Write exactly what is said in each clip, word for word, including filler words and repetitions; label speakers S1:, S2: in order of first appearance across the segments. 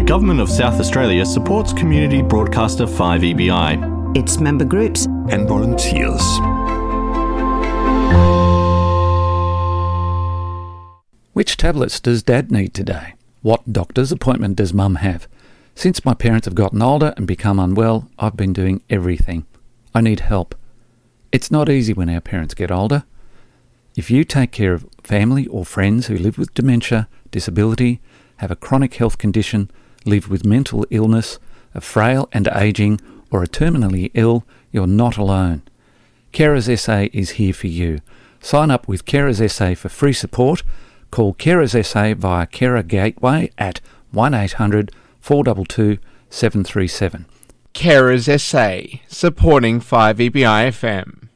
S1: Government of South Australia supports community broadcaster five E B I,
S2: its member groups
S3: and volunteers.
S4: Which tablets does Dad need today? What doctor's appointment does Mum have? Since my parents have gotten older and become unwell, I've been doing everything. I need help. It's not easy when our parents get older. If you take care of family or friends who live with dementia, disability, have a chronic health condition, live with mental illness, are frail and ageing, or are terminally ill, you're not alone. Carers S A is here for you. Sign up with Carers S A for free support. Call Carers S A via Carer Gateway at one eight hundred four two two seven three seven.
S5: Carers S A, supporting five E B I F M.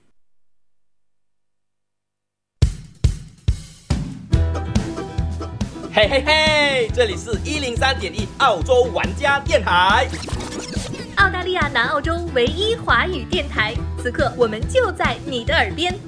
S6: 嘿嘿嘿，这里是一零三点一澳洲玩家电台，
S7: 澳大利亚南澳洲唯一华语电台，此刻我们就在你的耳边。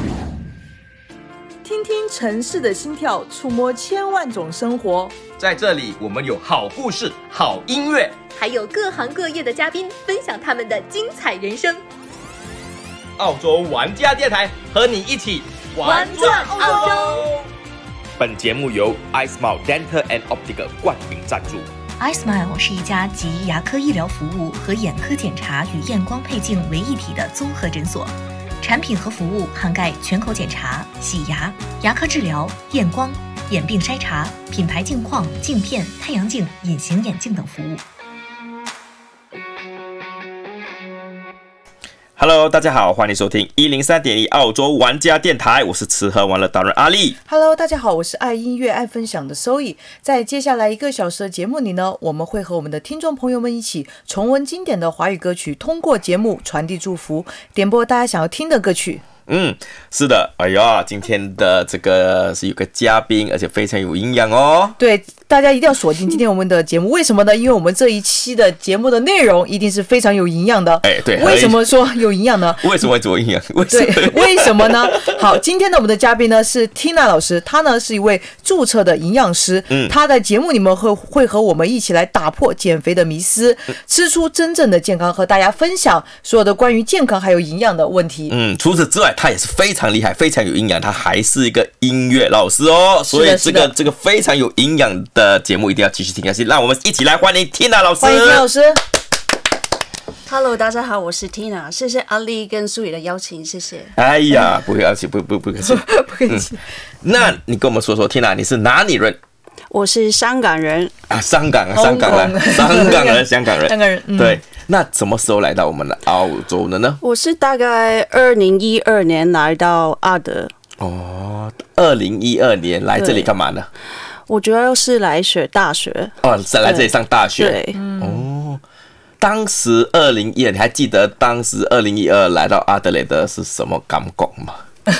S8: 听听城市的心跳，触摸千万种生活。
S6: 在这里，我们有好故事、好音乐，
S7: 还有各行各业的嘉宾分享他们的精彩人生。
S6: 澳洲玩家电台和你一起玩转澳洲。本节目由 iSmile Dental and Optical 冠名赞助。
S9: iSmile 是一家集牙科医疗服务和眼科检查与验光配镜为一体的综合诊所。产品和服务涵盖全口检查、洗牙、牙科治疗、验光、眼病筛查、品牌镜框、镜片、太阳镜、隐形眼镜等服务。
S6: Hello， 大家好，欢迎收听一零三点一澳洲玩家电台，我是吃喝玩乐达人阿力。
S8: Hello， 大家好，我是爱音乐、爱分享的 Zoe。在接下来一个小时的节目里呢，我们会和我们的听众朋友们一起重温经典的华语歌曲，通过节目传递祝福，点播大家想要听的歌曲。
S6: 嗯，是的，哎呀，今天的这个是有个嘉宾，而且非常有营养哦。
S8: 对，大家一定要锁定今天我们的节目，为什么呢？因为我们这一期的节目的内容一定是非常有营养的。
S6: 哎，对。
S8: 为什么说有营养呢？
S6: 为什么会有营养？为什么？
S8: 对，为什么呢？好，今天的我们的嘉宾呢是 Tina 老师，她呢是一位注册的营养师，嗯，她在节目里面会会和我们一起来打破减肥的迷思，嗯，吃出真正的健康，和大家分享所有的关于健康还有营养的问题。
S6: 嗯，除此之外，他也是非常厉害、非常有营养，他还是一个音乐老师哦，所以这个这个非常有营养的节目一定要继续听下去。让我们一起来欢迎 Tina 老师。
S8: 欢迎 Tina 老师。
S10: Hello， 大家好，我是 Tina， 谢谢阿丽跟苏雨的邀请，谢谢。
S6: 哎呀，不客气，不不不客气，
S8: 不客气。
S6: 嗯，那你跟我们说说 ，Tina， 你是哪里人？
S10: 我是香港人
S6: 啊，香港，香港人，香港人，香港人，
S8: 香港人。嗯、
S6: 对，那什么时候来到我们的澳洲的呢？
S10: 我是大概二零一二年来到阿德。
S6: 哦，二零一二年来这里干嘛呢？
S10: 我主要是来学大学。
S6: 哦，是来这里上大学。
S10: 对。
S6: 哦，当时二零一二，你还记得当时二零一二来到阿德雷德是什么感觉吗？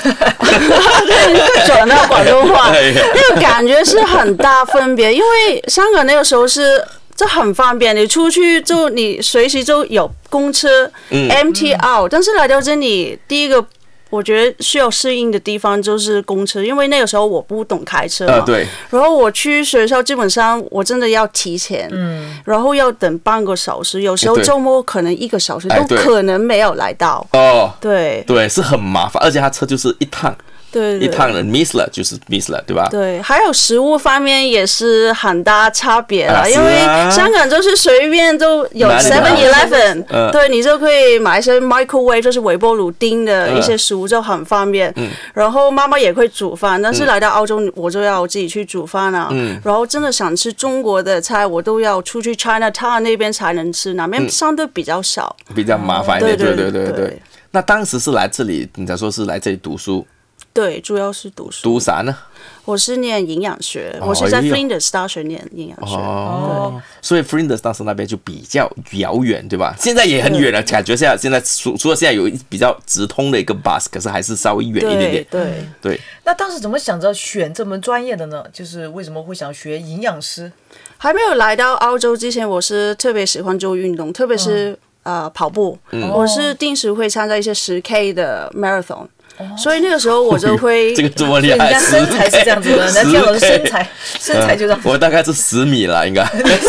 S10: 对，转到广东话，那个感觉是很大分别，因为香港那个时候是这很方便，你出去就你随时就有公车、嗯、M T R， 但是来到这里，第一个我觉得需要适应的地方就是公车，因为那个时候我不懂开车嘛，呃、
S6: 对。
S10: 然后我去学校基本上我真的要提前，嗯，然后要等半个小时，有时候周末可能一个小时都可能没有来到。
S6: 哦，
S10: 对
S6: 对，是很麻烦，而且他车就是一趟。
S10: 对, 对，
S6: 一趟人 miss 了就是 miss 了，对吧？
S10: 对，还有食物方面也是很大差别了，啊啊、因为香港就是随便都有 seven eleven，、嗯、对你就可以买一些 microwave， 就是微波炉叮的一些食物就很方便。嗯、然后妈妈也会煮饭，但是来到澳洲我就要自己去煮饭了、啊。嗯、然后真的想吃中国的菜，我都要出去 Chinatown 那边才能吃，那边相对比较少，
S6: 嗯、比较麻烦一点。
S10: 对
S6: 对对对 对, 對。那当时是来这里，你才说是来这里读书。
S10: 对，主要是读书。
S6: 读啥呢？
S10: 我是念营养学，哦、我是在 Flinders 大学念营养学。
S6: 哦，所以 Flinders 当时那边就比较遥远，对吧？现在也很远了，感觉现在现在除除了现在有比较直通的一个 bus， 可是还是稍微远一点点。
S10: 对 对,
S6: 对。
S8: 那当时怎么想着选这门专业的呢？就是为什么会想学营养师？
S10: 还没有来到澳洲之前，我是特别喜欢做运动，特别是、嗯呃、跑步、嗯。我是定时会参加一些十 K 的 marathon。 所以那个时候我就会
S6: 这个这么厉害，
S8: 人家身材是这样子的，人家天老师身材身材就这样。
S6: 我大概是十米了，应该。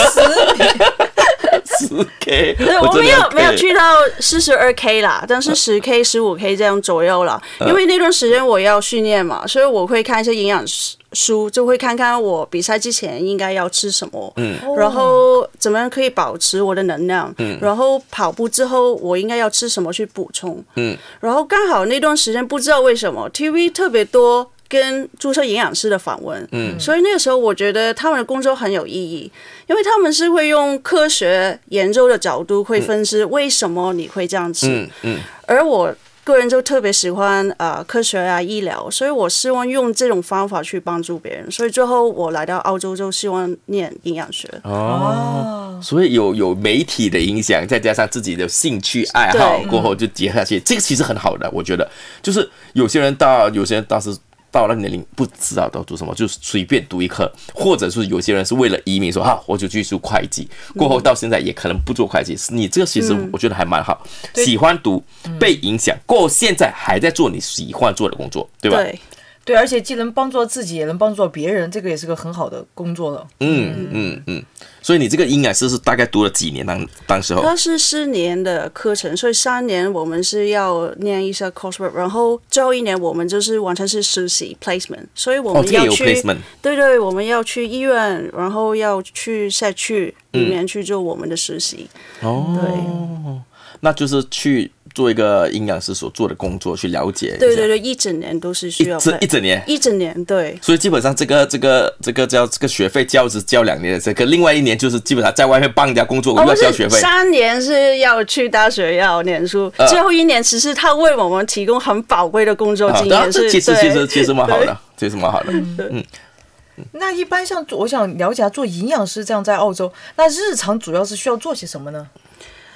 S6: 十 K，
S10: 对，我没有没有去到四十二 K 啦，但是十 K、十五 K 这样左右啦。因为那段时间我要训练嘛，所以我会看一些营养书，就会看看我比赛之前应该要吃什么，嗯，然后怎么样可以保持我的能量，嗯，然后跑步之后我应该要吃什么去补充，嗯，然后刚好那段时间不知道为什么 T V 特别多跟注册营养师的访问，嗯，所以那个时候我觉得他们的工作很有意义，因为他们是会用科学研究的角度会分析为什么你会这样吃，嗯嗯，而我个人就特别喜欢呃科学啊医疗，所以我希望用这种方法去帮助别人，所以最后我来到澳洲就希望念营养学。
S6: 哦，所以有有媒体的影响，再加上自己的兴趣爱好过后就结合下去，这个其实很好的，我觉得就是有些人到有些人当时。到了年龄不知道要做什么，就随便读一科，或者是有些人是为了移民说好我就去读会计，过后到现在也可能不做会计。你这个其实我觉得还蛮好，嗯、喜欢读，被影响，过后现在还在做你喜欢做的工作，对吧？
S8: 对。对，而且既能帮助自己，也能帮助别人，这个也是个很好的工作了。
S6: 嗯嗯嗯。所以你这个营养师是大概读了几年？当当时候？
S10: 它是四年的课程，所以三年我们是要念一些 coursework， 然后最后一年我们就是完全是实习 placement， 所以我们要去，
S6: 哦、
S10: 对对，我们要去医院，然后要去社区里面去做我们的实习。
S6: 哦，对，那就是去。做一个营养师所做的工作，去了解。
S10: 对对对，一整年都是需要。
S6: 一整年。
S10: 一整年，对。
S6: 所以基本上这个这个这个叫这个学费交只交两年的，这个另外一年就是基本上在外面帮人家工作，我要交学费。
S10: 三年是要去大学要念书，呃、最后一年其实他为我们提供很宝贵的工作经验，啊、
S6: 这其实其实其实蛮好的，其实蛮好的。嗯嗯。
S8: 那一般像我想了解做营养师这样在澳洲，那日常主要是需要做些什么呢？
S10: 啊、uh, ，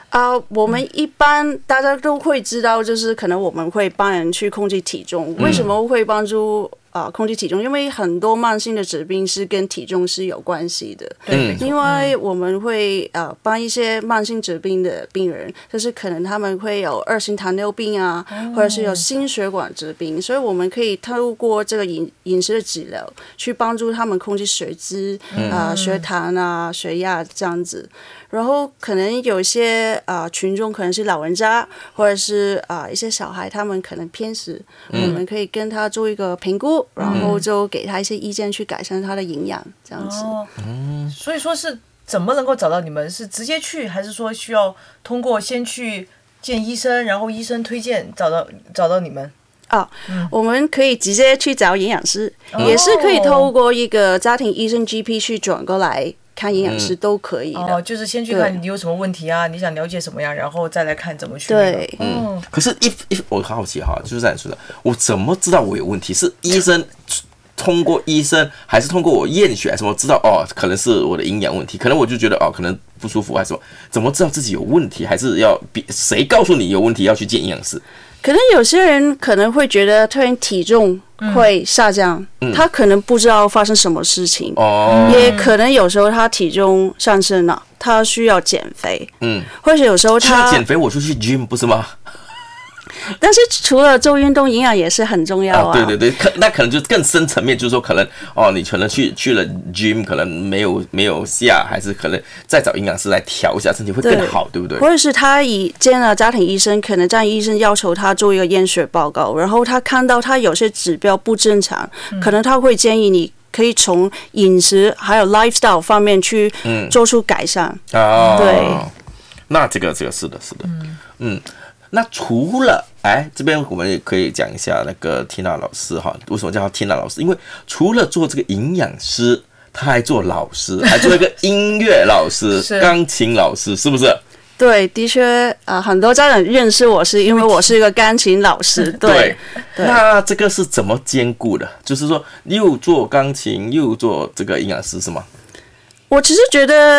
S10: 我们一般大家都会知道，就是可能我们会帮人去控制体重。为什么会帮助啊、呃、控制体重？因为很多慢性的疾病是跟体重是有关系的。嗯，因为我们会呃帮一些慢性疾病的病人，就是可能他们会有二型糖尿病啊，哦、或者是有心血管疾病，所以我们可以透过这个饮饮食的治疗，去帮助他们控制血脂、嗯、啊、血糖啊、血压这样子。然后可能有一些啊、呃、群众可能是老人家，或者是啊、呃、一些小孩，他们可能偏食、嗯，我们可以跟他做一个评估，然后就给他一些意见去改善他的营养，这样子。哦，
S8: 嗯，所以说是怎么能够找到你们？是直接去，还是说需要通过先去见医生，然后医生推荐找到找到你们？
S10: 哦，嗯、我们可以直接去找营养师，哦、也是可以透过一个家庭医生 G P 去转过来。看营养师都可以的、
S8: 嗯、哦，就是先去看你有什么问题啊，你想了解什么呀，然后再来看怎么去、
S10: 那個。对，
S6: 嗯。可是一一我好奇哈，就是这样说的，我怎么知道我有问题？是医生通过医生，还是通过我验血，还是什么知道哦？可能是我的营养问题，可能我就觉得哦，可能不舒服，还是什么？怎么知道自己有问题？还是要谁告诉你有问题要去见营养师？
S10: 可能有些人可能会觉得突然体重会下降、嗯，他可能不知道发生什么事情，嗯、也可能有时候他体重上升了，他需要减肥，嗯，或者有时候他
S6: 需要减肥，我就去 gym 不是吗？
S10: 但是除了做运动，营养也是很重要啊。
S6: 啊对对对，可那可能就更深层面，就是说可能哦，你可能去去了 gym， 可能没有没有下，还是可能再找营养师来调一下身体会更好， 对, 对不对？
S10: 或者是他以见了家庭医生，可能家庭医生要求他做一个验血报告，然后他看到他有些指标不正常，嗯、可能他会建议你可以从饮食还有 lifestyle 方面去做出改善。嗯、哦，对，
S6: 那这个这个是的，是的，嗯。嗯那除了哎，这边我们也可以讲一下那个 Tina 老师哈，为什么叫他 Tina 老师？因为除了做这个营养师，他还做老师，还做一个音乐老师、钢琴老师，是不是？
S10: 对，的确啊、呃，很多家长认识我是因为我是一个钢琴老师。对，
S6: 对对那这个是怎么兼顾的？就是说，又做钢琴，又做这个营养师，是吗？
S10: 我其实觉得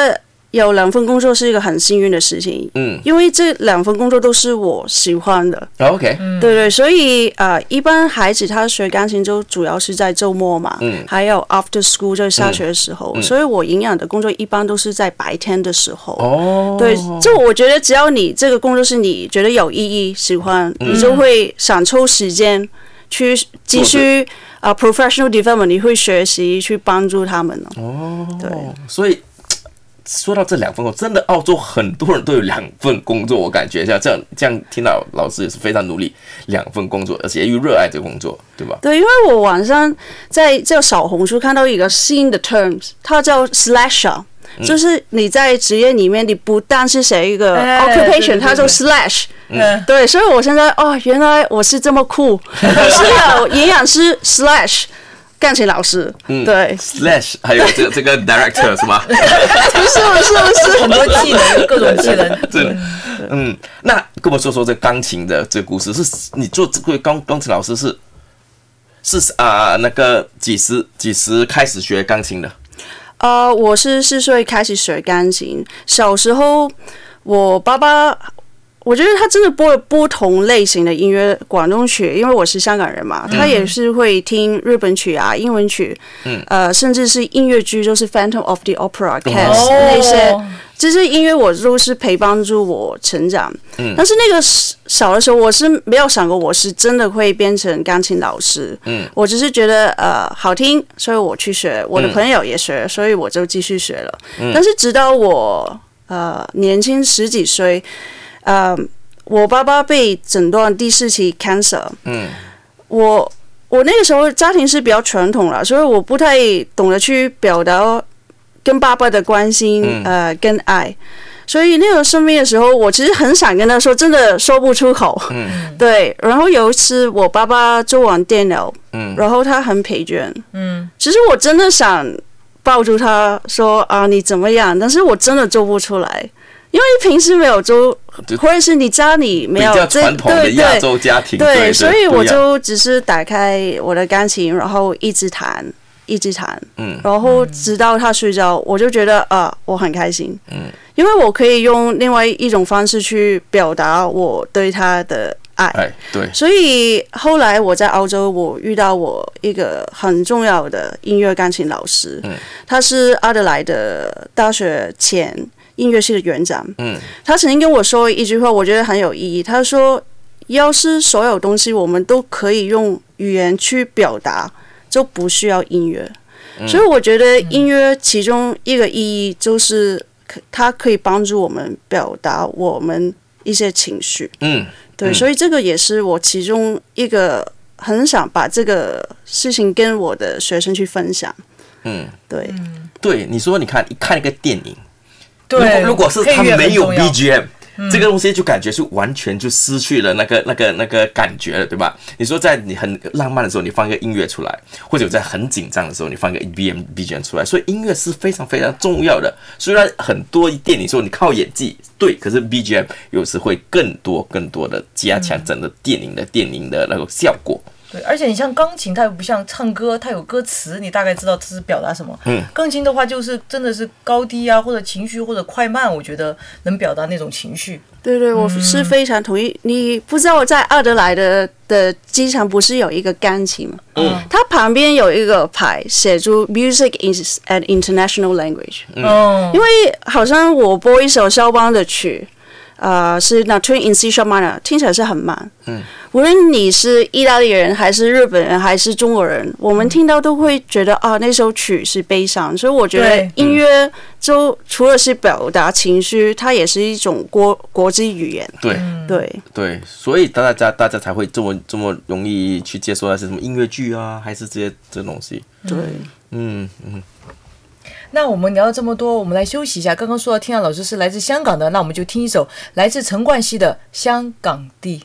S10: 有两份工作是一个很幸运的事情，嗯，因为这两份工作都是我喜欢的。
S6: 哦 OK，
S10: 对对，所以呃，一般孩子他学钢琴就主要是在周末嘛，嗯，还有 after school 就是下学的时候，嗯、所以我营养的工作一般都是在白天的时候。哦，对，就我觉得只要你这个工作是你觉得有意义、喜欢，嗯、你就会想抽时间去继续啊、uh, professional development， 你会学习去帮助他们哦。对，
S6: 所以。说到这两份工作，真的澳洲很多人都有两份工作，我感觉像这样这样听到老师也是非常努力，两份工作，而且又热爱这个工作，对吧？
S10: 对，因为我晚上在这个小红书看到一个新的 terms， 它叫 slasher，、嗯、就是你在职业里面，你不但是写一个 occupation，、哎、它就 slash。嗯，对，所以我现在哦，原来我是这么酷，我是有营养师 slash。钢琴老师，嗯，对
S6: ，slash 还有这个这个 director 是吗？
S10: 不是不是不是，
S8: 很多技能，各种技能。
S6: 对，嗯，那跟我们说说这钢琴的这个故事，是你做这个钢钢琴老师是是啊、呃、那个几时几时开始学钢琴的？
S10: 呃，我是四岁开始学钢琴，小时候我爸爸。我觉得他真的播了不同类型的音乐，广东曲，因为我是香港人嘛，他也是会听日本曲啊、英文曲，嗯，呃，甚至是音乐剧，就是 Phantom of the Opera、Cats、哦、那些，这些音乐我都是陪伴住我成长。嗯，但是那个小的时候，我是没有想过我是真的会变成钢琴老师。嗯，我只是觉得呃好听，所以我去学，我的朋友也学，所以我就继续学了。嗯，但是直到我呃年轻十几岁。呃，我爸爸被诊断第四期 cancer。嗯，我我那个时候家庭是比较传统了，所以我不太懂得去表达跟爸爸的关心，嗯、呃，跟爱。所以那个生病的时候，我其实很想跟他说，真的说不出口。嗯，对。然后有一次，我爸爸做完电疗，嗯，然后他很疲倦，嗯，其实我真的想抱住他说啊，你怎么样？但是我真的做不出来。因为平时没有做，或者是你家里没有
S6: 比较传统的亚洲家庭，
S10: 对，对对所以我就只是打开我的钢琴，然后一直弹，一直弹，嗯，然后直到他睡着，我就觉得啊，我很开心，嗯，因为我可以用另外一种方式去表达我对他的爱，
S6: 哎，对，
S10: 所以后来我在澳洲，我遇到我一个很重要的音乐钢琴老师，嗯，他是阿德莱的大学前。音乐系的园长，嗯，他曾经跟我说一句话，我觉得很有意义。他说：“要是所有东西我们都可以用语言去表达，就不需要音乐。嗯”所以我觉得音乐其中一个意义就是它可以帮助我们表达我们一些情绪。嗯，对，嗯、所以这个也是我其中一个很想把这个事情跟我的学生去分享。嗯，对，
S6: 嗯、对，你说你看，看一个电影。如果如果是他没有 B G M，、嗯、这个东西就感觉是完全就失去了那个那个那个感觉了，对吧？你说在你很浪漫的时候，你放一个音乐出来，或者在很紧张的时候，你放一个 B M B G M 出来，所以音乐是非常非常重要的。虽然很多电影说你靠演技，对，可是 B G M 有时会更多更多的加强整个电影的电影的那个效果。
S8: 对，而且你像钢琴，它又不像唱歌，它有歌词，你大概知道这是表达什么。嗯，钢琴的话就是真的是高低啊，或者情绪或者快慢，我觉得能表达那种情绪。
S10: 对对，我是非常同意。嗯、你不知道在阿德莱的的机场不是有一个钢琴吗？嗯，它旁边有一个牌写住 "Music is an international language"。嗯，因为好像我播一首肖邦的曲。呃，是 Nocturne in C sharp minor， 听起来是很慢。嗯，无论你是意大利人还是日本人还是中国人，我们听到都会觉得啊，那首曲是悲伤。所以我觉得音乐就除了是表达情绪，它也是一种国国际语言。
S6: 对
S10: 对
S6: 对，所以大家大家才会这么这么容易去接受那些什么音乐剧啊，还是这些这东西。
S10: 对，
S6: 嗯嗯。
S8: 那我们聊了这么多，我们来休息一下。刚刚说到天娜老师是来自香港的，那我们就听一首来自陈冠希的《香港地》。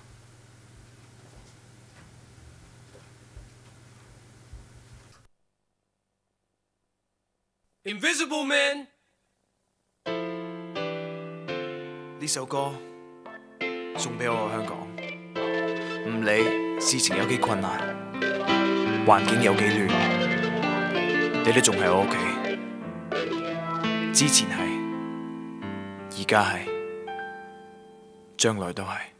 S2: Invisible Man 呢首歌送俾我香港，唔理事情有幾困難，環境有幾亂，你都仲喺我屋企。之前係， 而家係，將來都係。